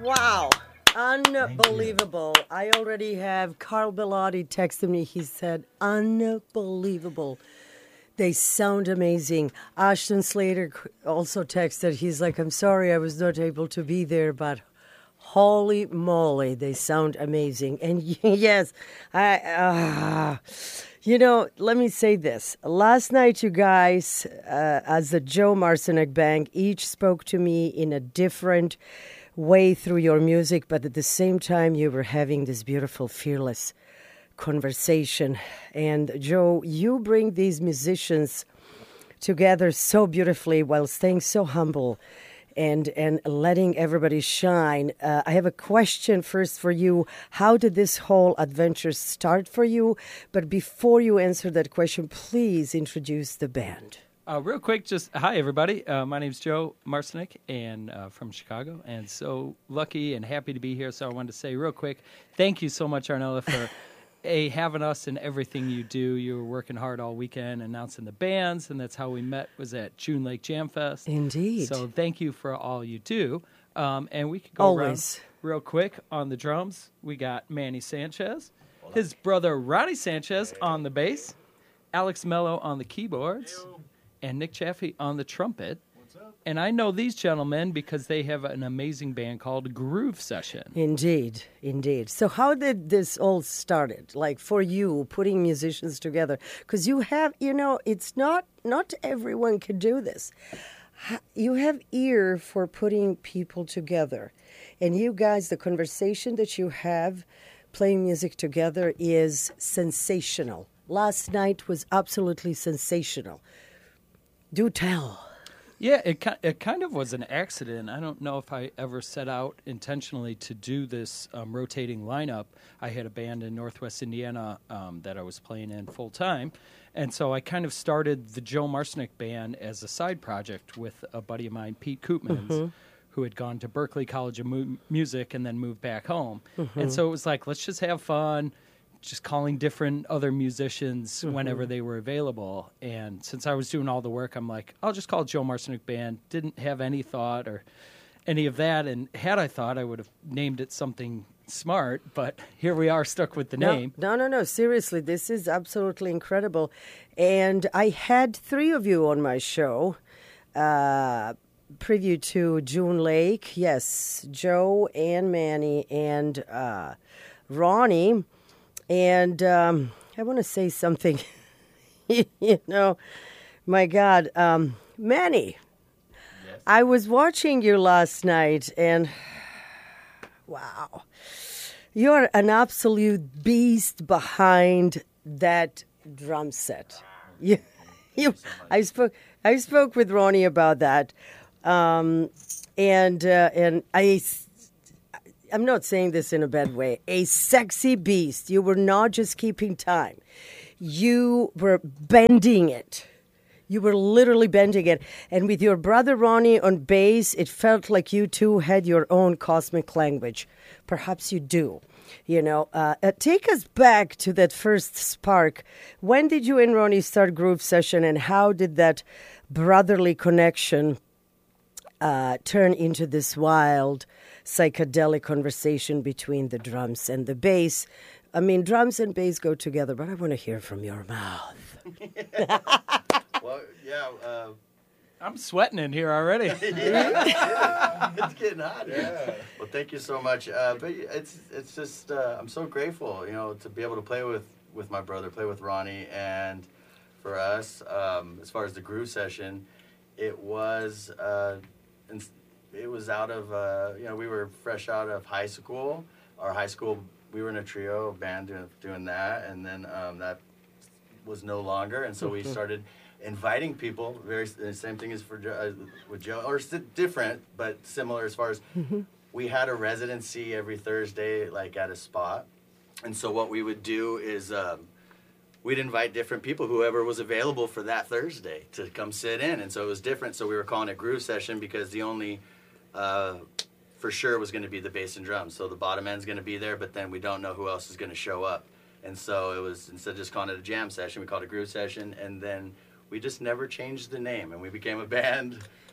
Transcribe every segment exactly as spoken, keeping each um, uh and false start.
Wow. Unbelievable. I already have Carl Bellotti texted me. He said, unbelievable. They sound amazing. Ashton Slater also texted. He's like, I'm sorry I was not able to be there, but holy moly, they sound amazing. And yes, I, uh, you know, let me say this. Last night, you guys, uh, as the Joe Marcinek Band, each spoke to me in a different way through your music, but at the same time, you were having this beautiful, fearless conversation. And Joe, you bring these musicians together so beautifully while staying so humble and and letting everybody shine. Uh, I have a question first for you. How did this whole adventure start for you? But before you answer that question, please introduce the band. Uh, real quick, just hi, everybody. Uh, my name's Joe Marcinek, and uh, from Chicago, and so lucky and happy to be here. So I wanted to say real quick, thank you so much, Arnella, for a having us in everything you do. You were working hard all weekend announcing the bands, and that's how we met, was at June Lake Jam Fest. Indeed. So thank you for all you do. Um, and we could go Always. around real quick on the drums. We got Manny Sanchez, his brother Ronnie Sanchez on the bass, Alex Mello on the keyboards, and Nick Chaffee on the trumpet. And I know these gentlemen because they have an amazing band called Groove Session. Indeed, indeed. So how did this all started? Like for you, putting musicians together? Because you have, you know, it's not, not everyone can do this. You have ear for putting people together. And you guys, the conversation that you have playing music together is sensational. Last night was absolutely sensational. Do tell. Yeah, it it kind of was an accident. I don't know if I ever set out intentionally to do this um, rotating lineup. I had a band in Northwest Indiana um, that I was playing in full time, and so I kind of started the Joe Marcinek Band as a side project with a buddy of mine, Pete Koopmans, mm-hmm. who had gone to Berklee College of Mu- Music and then moved back home. Mm-hmm. And so it was like, let's just have fun. Just calling different other musicians mm-hmm. whenever they were available. And since I was doing all the work, I'm like, I'll just call it Joe Marcinek Band. Didn't have any thought or any of that. And had I thought, I would have named it something smart. But here we are stuck with the no, name. No, no, no. Seriously, this is absolutely incredible. And I had three of you on my show. Uh, preview to June Lake. Yes, Joe and Manny and uh, Ronnie. And um, I want to say something, you know, my God, um, Manny, yes. I was watching you last night and wow, you're an absolute beast behind that drum set. You, you, I spoke, I spoke with Ronnie about that. Um, and, uh, and I I'm not saying this in a bad way, a sexy beast. You were not just keeping time. You were bending it. You were literally bending it. And with your brother Ronnie on bass, it felt like you two had your own cosmic language. Perhaps you do. You know, uh, uh, take us back to that first spark. When did you and Ronnie start Groove Session, and how did that brotherly connection uh, turn into this wild psychedelic conversation between the drums and the bass? I mean, drums and bass go together, but I want to hear from your mouth. Well, yeah. Uh, I'm sweating in here already. yeah, it's getting hot. Yeah. Well, thank you so much. Uh, but it's it's just uh, I'm so grateful, you know, to be able to play with, with my brother, play with Ronnie, and for us, um, as far as the Groove Session, it was. Uh, in, It was out of, uh, you know, we were fresh out of high school. Our high school, we were in a trio band doing, doing that, and then um, that was no longer, and so we started inviting people. Very the same thing as for uh, with Joe, or different but similar as far as mm-hmm. we had a residency every Thursday, like at a spot, and so what we would do is um, we'd invite different people, whoever was available for that Thursday, to come sit in, and so it was different. So we were calling it Groove Session because the only Uh, for sure was going to be the bass and drums. So the bottom end's going to be there, but then we don't know who else is going to show up. And so it was, instead of just calling it a jam session, we called it a Groove Session, and then we just never changed the name, and we became a band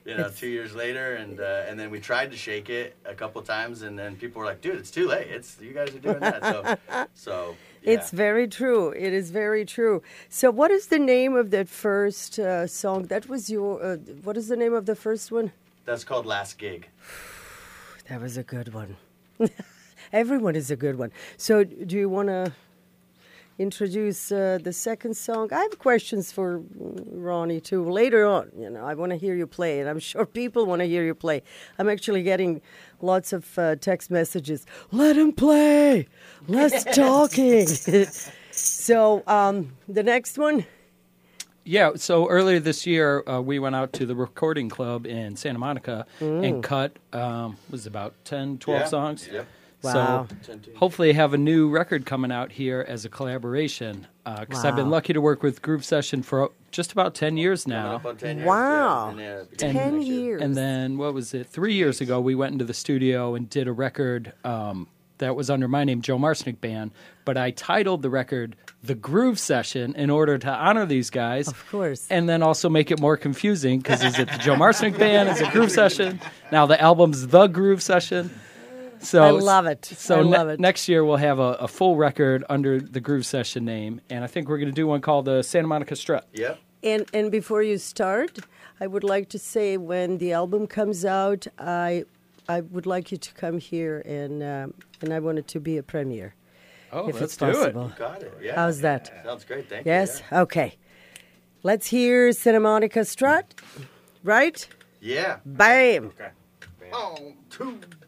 You know, It's- two years later, and uh, and then we tried to shake it a couple times, and then people were like, "Dude, it's too late. It's you guys are doing that." So, so yeah. It's very true. It is very true. So, what is the name of that first uh, song? That was your. Uh, what is the name of the first one? That's called Last Gig. That was a good one. Everyone is a good one. So, do you want to introduce uh, the second song? I have questions for Ronnie too later on. You know, I want to hear you play, and I'm sure people want to hear you play. I'm actually getting lots of uh, text messages. Let him play. Less talking. So, um, the next one. Yeah, so earlier this year, uh, we went out to the Recording Club in Santa Monica and cut, um, was it about ten, twelve Yeah. songs? Yep. Wow. So hopefully have a new record coming out here as a collaboration. Because I've been Wow. lucky to work with Groove Session for just about ten years Coming now. up on ten years, Wow. yeah, and, uh, beginning of Ten next year. years. And then, what was it, three years ago, we went into the studio and did a record um, that was under my name, Joe Marsnick Band. But I titled the record The Groove Session in order to honor these guys. Of course. And then also make it more confusing because is it the Joe Marsnick Band? Is it Groove Session? Now the album's The Groove Session. So I love it. So I ne- love it. next year we'll have a, a full record under the Groove Session name. And I think we're going to do one called the Santa Monica Strut. Yep. And and before you start, I would like to say when the album comes out, I I would like you to come here and um, and I want it to be a premiere, Oh, if let's it's do it. possible. Got it. Yeah. How's that? Sounds great. Thank Yes. you. Okay. Let's hear Santa Monica Strut. Right? Yeah. Bam. Yeah. One, two.